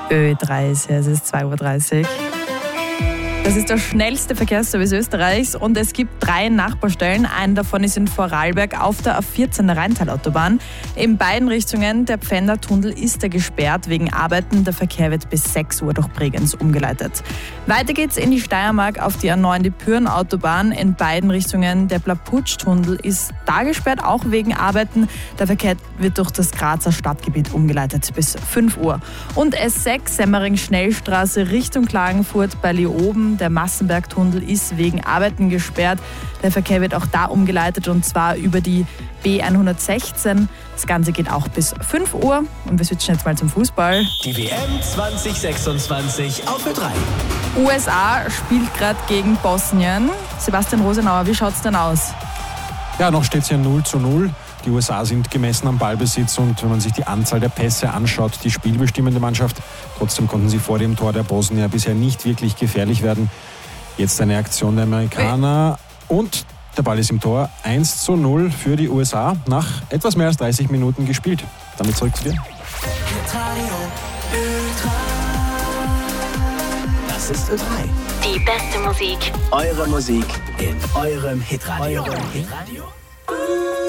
Ö3 ist hier, es ist 2:30 Uhr. Das ist der schnellste Verkehrsservice Österreichs und es gibt 3 Nachbarstellen. Einen davon ist in Vorarlberg auf der A14 der Rheintal-Autobahn. In beiden Richtungen der Pfändertunnel ist er gesperrt wegen Arbeiten. Der Verkehr wird bis 6 Uhr durch Bregenz umgeleitet. Weiter geht's in die Steiermark auf die A9, die Pyhrn-Autobahn. In beiden Richtungen der Plaputsch-Tunnel ist da gesperrt, auch wegen Arbeiten. Der Verkehr wird durch das Grazer Stadtgebiet umgeleitet bis 5 Uhr. Und S6 Semmering-Schnellstraße Richtung Klagenfurt bei Leoben. Der Massenberg-Tunnel ist wegen Arbeiten gesperrt. Der Verkehr wird auch da umgeleitet und zwar über die B116. Das Ganze geht auch bis 5 Uhr. Und wir switchen jetzt mal zum Fußball. Die WM 2026 auf Ö3. USA spielt gerade gegen Bosnien. Sebastian Rosenauer, wie schaut's denn aus? Ja, noch steht es ja 0:0. Die USA sind gemessen am Ballbesitz und wenn man sich die Anzahl der Pässe anschaut, die spielbestimmende Mannschaft. Trotzdem konnten sie vor dem Tor der Bosnier bisher nicht wirklich gefährlich werden. Jetzt eine Aktion der Amerikaner und der Ball ist im Tor. 1:0 für die USA nach etwas mehr als 30 Minuten gespielt. Damit zurück zu dir. Das ist Ö3. Die beste Musik. Eure Musik in eurem Hitradio.